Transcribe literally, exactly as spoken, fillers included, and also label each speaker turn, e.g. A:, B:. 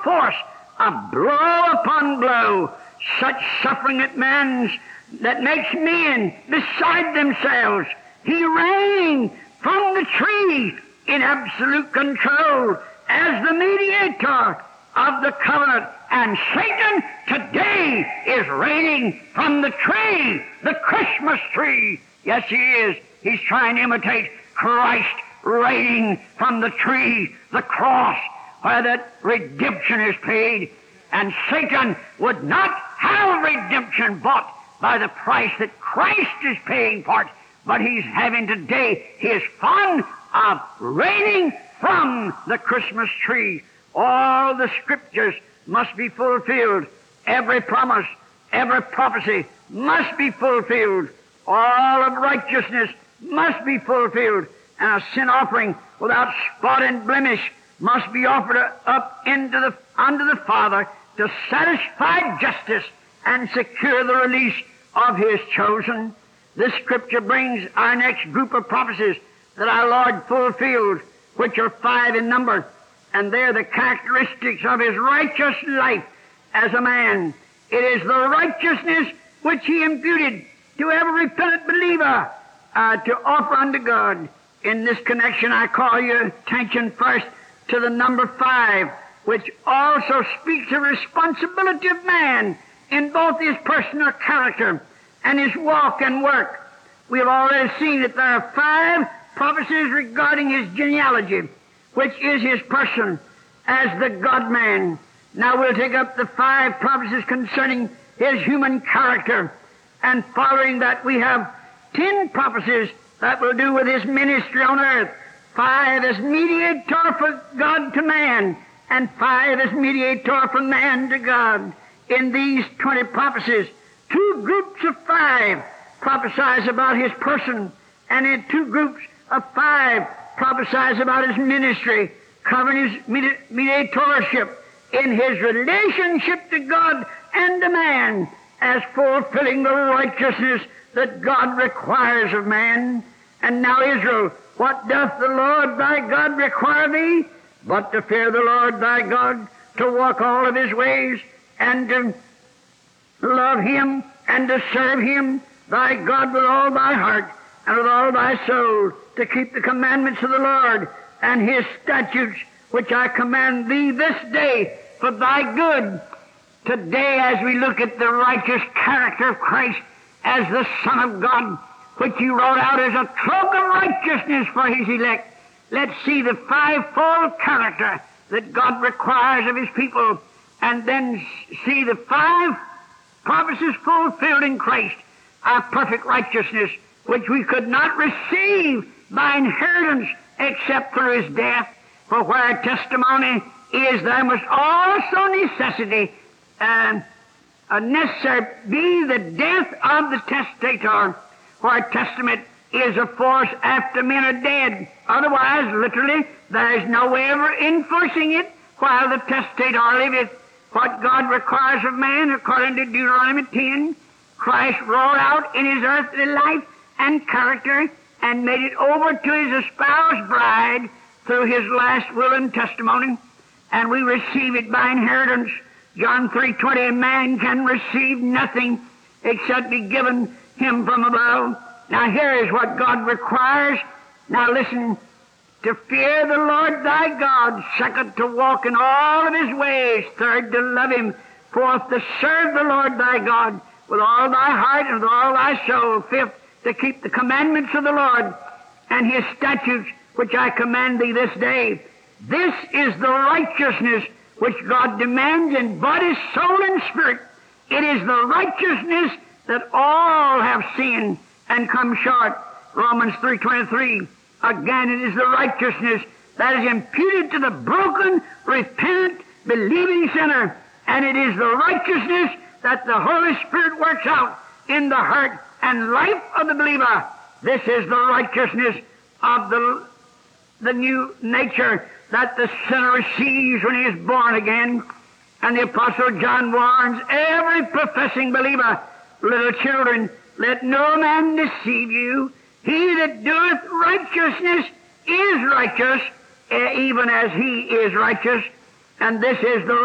A: force of blow upon blow, such suffering at man's that makes men beside themselves. He reigned from the tree in absolute control as the mediator of the covenant. And Satan today is reigning from the tree, the Christmas tree. Yes, he is. He's trying to imitate Christ reigning from the tree, the cross, where that redemption is paid. And Satan would not have redemption bought by the price that Christ is paying for it, but he's having today, he is fond of reigning from the Christmas tree. All the scriptures must be fulfilled. Every promise, every prophecy must be fulfilled. All of righteousness must be fulfilled. And a sin offering without spot and blemish must be offered up into the, unto the Father to satisfy justice and secure the release of His chosen. This scripture brings our next group of prophecies that our Lord fulfilled, which are five in number, and they're the characteristics of His righteous life as a man. It is the righteousness which He imputed to every repentant believer uh, to offer unto God. In this connection, I call your attention first to the number five, which also speaks of responsibility of man in both his personal character and his walk and work. We have already seen that there are five prophecies regarding his genealogy, which is his person as the God-man. Now we'll take up the five prophecies concerning his human character, and following that we have ten prophecies that will do with his ministry on earth. Five as mediator for God to man, and five as mediator from man to God. In these twenty prophecies, two groups of five prophesies about his person, and in two groups of five prophesies about his ministry, covering his medi- mediatorship in his relationship to God and to man, as fulfilling the righteousness that God requires of man. And now, Israel, what doth the Lord thy God require thee? But to fear the Lord thy God, to walk all of his ways, and to love him, and to serve him, thy God, with all thy heart, and with all thy soul, to keep the commandments of the Lord, and his statutes, which I command thee this day for thy good. Today, as we look at the righteous character of Christ as the Son of God, which he wrote out as a cloak of righteousness for his elect, let's see the fivefold character that God requires of his people, and then see the five prophecies fulfilled in Christ, our perfect righteousness, which we could not receive by inheritance except through his death. For where testimony is, there must also necessity, uh, uh, necessary be the death of the testator. For a testament is a force after men are dead. Otherwise, literally, there is no way of enforcing it while the testator liveth. What God requires of man, according to Deuteronomy ten, Christ wrought out in his earthly life and character and made it over to his espoused bride through his last will and testimony, and we receive it by inheritance. John three twenty, a man can receive nothing except be given him from above. Now here is what God requires. Now listen, to fear the Lord thy God. Second, to walk in all of his ways. Third, to love him. Fourth, to serve the Lord thy God with all thy heart and with all thy soul. Fifth, to keep the commandments of the Lord and his statutes, which I command thee this day. This is the righteousness which God demands in body, soul, and spirit. It is the righteousness that all have sinned and come short. Romans three twenty-three. Again, it is the righteousness that is imputed to the broken, repentant, believing sinner. And it is the righteousness that the Holy Spirit works out in the heart and life of the believer. This is the righteousness of the, the new nature that the sinner receives when he is born again. And the Apostle John warns every professing believer, little children, let no man deceive you. He that doeth righteousness is righteous, even as he is righteous. And this is the